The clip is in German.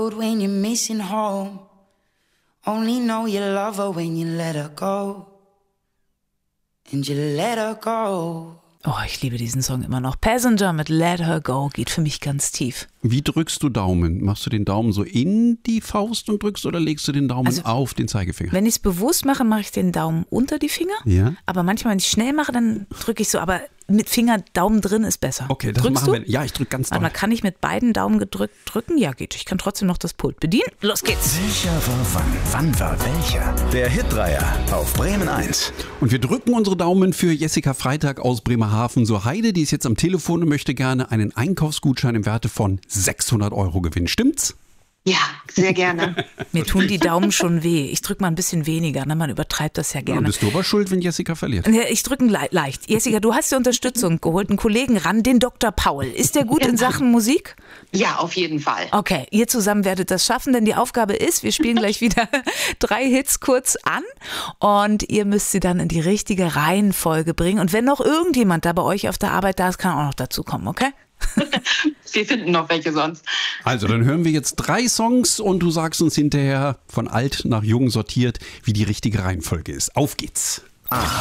When you're missing home, only know you love her when you let her go. And you let her go. Oh, ich liebe diesen Song immer noch. Passenger mit Let Her Go geht für mich ganz tief. Wie drückst du Daumen? Machst du den Daumen so in die Faust und drückst oder legst du den Daumen auf den Zeigefinger? Wenn ich es bewusst mache, mache ich den Daumen unter die Finger. Ja. Aber manchmal, wenn ich schnell mache, dann drücke ich so. Aber mit Finger, Daumen drin ist besser. Okay, das Drückst machen du? wir. Ja, ich drücke ganz doll. Aber kann ich mit beiden Daumen gedrückt drücken? Ja, geht. Ich kann trotzdem noch das Pult bedienen. Los geht's. Welcher war wann? Wann war welcher? Der Hitdreier auf Bremen 1. Und wir drücken unsere Daumen für Jessica Freitag aus Bremerhaven. So Heide, die ist jetzt am Telefon und möchte gerne einen Einkaufsgutschein im Werte von 600 Euro gewinnen. Stimmt's? Ja, sehr gerne. Mir tun die Daumen schon weh. Ich drücke mal ein bisschen weniger. Ne? Man übertreibt das ja gerne. Ja, bist du aber schuld, wenn Jessica verliert. Ja, ich drücke leicht. Jessica, du hast die Unterstützung geholt, einen Kollegen ran, den Dr. Paul. Ist der gut in Sachen Musik? Ja, auf jeden Fall. Okay, ihr zusammen werdet das schaffen, denn die Aufgabe ist, wir spielen gleich wieder 3 Hits kurz an und ihr müsst sie dann in die richtige Reihenfolge bringen. Und wenn noch irgendjemand da bei euch auf der Arbeit da ist, kann auch noch dazu kommen, okay? Wir finden noch welche sonst. Also, dann hören wir jetzt 3 Songs und du sagst uns hinterher von alt nach jung sortiert, wie die richtige Reihenfolge ist. Auf geht's.